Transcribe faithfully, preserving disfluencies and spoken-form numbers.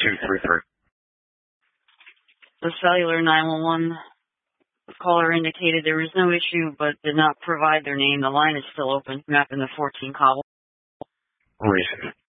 two three three. The cellular nine one one caller indicated there was no issue but did not provide their name. The line is still open. Map in the fourteen cobble. Receive.